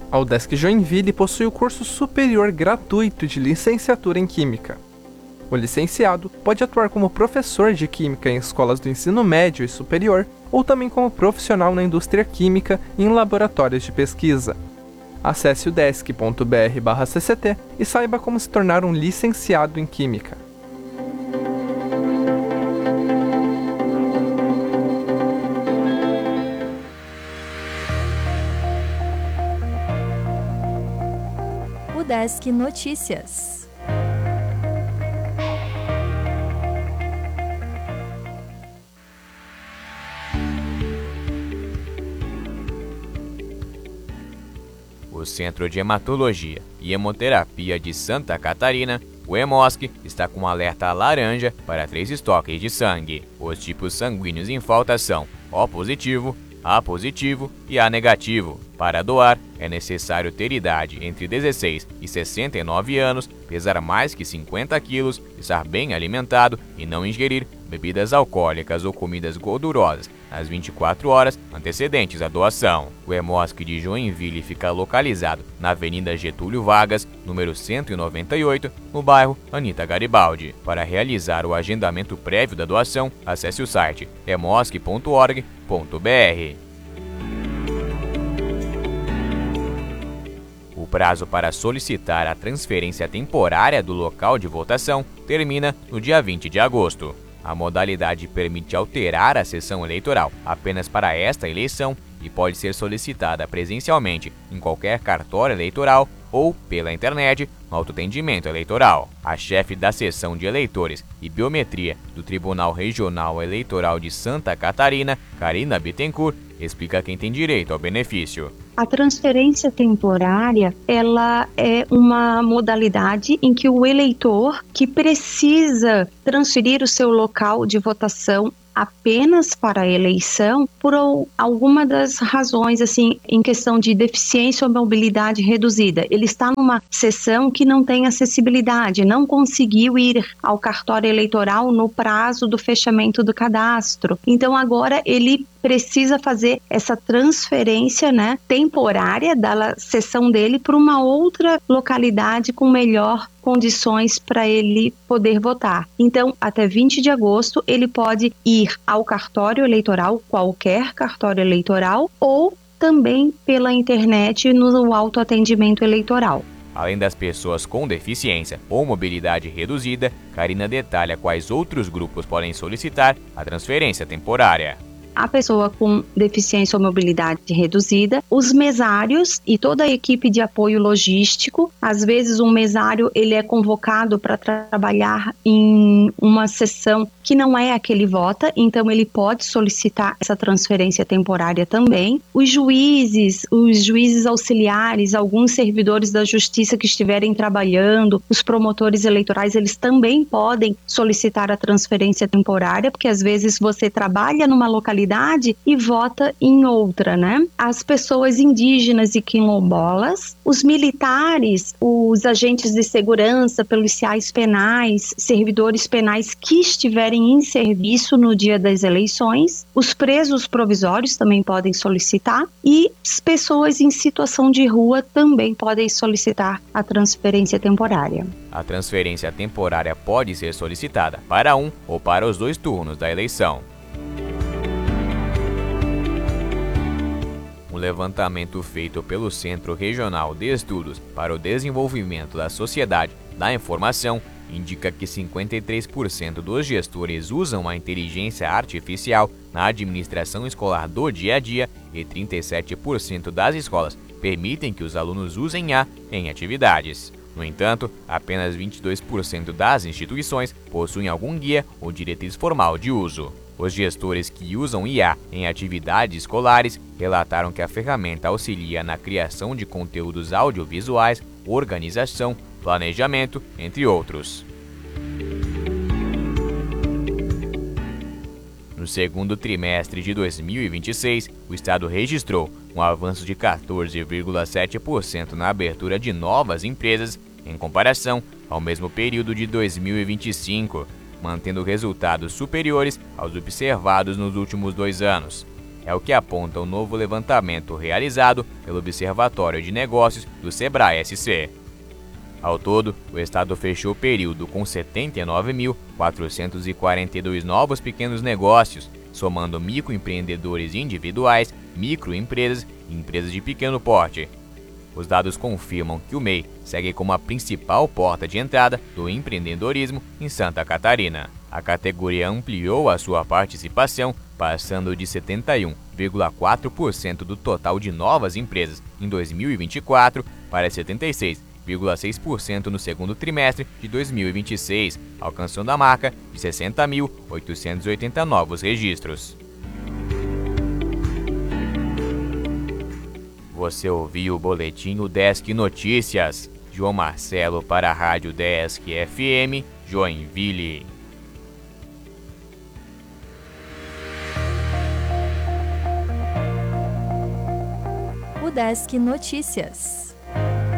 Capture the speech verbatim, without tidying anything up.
A UDESC Joinville possui o curso superior gratuito de licenciatura em Química. O licenciado pode atuar como professor de Química em escolas do ensino médio e superior, ou também como profissional na indústria química e em laboratórios de pesquisa. Acesse udesc ponto br barra C C T e saiba como se tornar um licenciado em Química. UDESC Notícias. O Centro de Hematologia e Hemoterapia de Santa Catarina, o Hemosc, está com um alerta laranja para três estoques de sangue. Os tipos sanguíneos em falta são O positivo, A positivo e A negativo. Para doar, é necessário ter idade entre dezesseis e sessenta e nove anos, pesar mais que cinquenta quilos, estar bem alimentado e não ingerir bebidas alcoólicas ou comidas gordurosas nas vinte e quatro horas antecedentes à doação. O Hemosc de Joinville fica localizado na Avenida Getúlio Vargas, número cento e noventa e oito, no bairro Anita Garibaldi. Para realizar o agendamento prévio da doação, acesse o site hemosc ponto org ponto br. O prazo para solicitar a transferência temporária do local de votação termina no dia vinte de agosto. A modalidade permite alterar a sessão eleitoral apenas para esta eleição e pode ser solicitada presencialmente em qualquer cartório eleitoral ou pela internet no autoatendimento eleitoral. A chefe da seção de eleitores e biometria do Tribunal Regional Eleitoral de Santa Catarina, Karina Bittencourt, explica quem tem direito ao benefício. A transferência temporária, ela é uma modalidade em que o eleitor que precisa transferir o seu local de votação apenas para a eleição, por alguma das razões, assim, em questão de deficiência ou mobilidade reduzida. Ele está numa sessão que não tem acessibilidade, não conseguiu ir ao cartório eleitoral no prazo do fechamento do cadastro. Então, agora ele precisa fazer essa transferência, né, temporária da sessão dele para uma outra localidade com melhor condições para ele poder votar. Então, até vinte de agosto, ele pode ir ao cartório eleitoral, qualquer cartório eleitoral, ou também pela internet no autoatendimento eleitoral. Além das pessoas com deficiência ou mobilidade reduzida, Karina detalha quais outros grupos podem solicitar a transferência temporária. A pessoa com deficiência ou mobilidade reduzida, os mesários e toda a equipe de apoio logístico. Às vezes um mesário ele é convocado para trabalhar em uma sessão que não é a que ele vota, então ele pode solicitar essa transferência temporária também. Os juízes, os juízes auxiliares, alguns servidores da justiça que estiverem trabalhando, os promotores eleitorais, eles também podem solicitar a transferência temporária, porque às vezes você trabalha numa localidade e vota em outra, né? As pessoas indígenas e quilombolas, os militares, os agentes de segurança, policiais penais, servidores penais que estiverem em serviço no dia das eleições, os presos provisórios também podem solicitar e as pessoas em situação de rua também podem solicitar a transferência temporária. A transferência temporária pode ser solicitada para um ou para os dois turnos da eleição. Um levantamento feito pelo Centro Regional de Estudos para o Desenvolvimento da Sociedade da Informação indica que cinquenta e três por cento dos gestores usam a inteligência artificial na administração escolar do dia a dia e trinta e sete por cento das escolas permitem que os alunos usem I A em atividades. No entanto, apenas vinte e dois por cento das instituições possuem algum guia ou diretriz formal de uso. Os gestores que usam I A em atividades escolares relataram que a ferramenta auxilia na criação de conteúdos audiovisuais, organização, planejamento, entre outros. No segundo trimestre de dois mil e vinte e seis, o Estado registrou um avanço de quatorze vírgula sete por cento na abertura de novas empresas em comparação ao mesmo período de dois mil e vinte e cinco, mantendo resultados superiores aos observados nos últimos dois anos. É o que aponta o novo levantamento realizado pelo Observatório de Negócios do Sebrae S C. Ao todo, o estado fechou o período com setenta e nove mil quatrocentos e quarenta e dois novos pequenos negócios, somando microempreendedores individuais, microempresas e empresas de pequeno porte. Os dados confirmam que o M E I segue como a principal porta de entrada do empreendedorismo em Santa Catarina. A categoria ampliou a sua participação, passando de setenta e um vírgula quatro por cento do total de novas empresas em dois mil e vinte e quatro para setenta e seis vírgula seis por cento no segundo trimestre de dois mil e vinte e seis, alcançando a marca de sessenta mil oitocentos e oitenta novos registros. Você ouviu o boletim Udesc Notícias. João Marcelo para a Rádio Desk F M, Joinville. Udesc Notícias.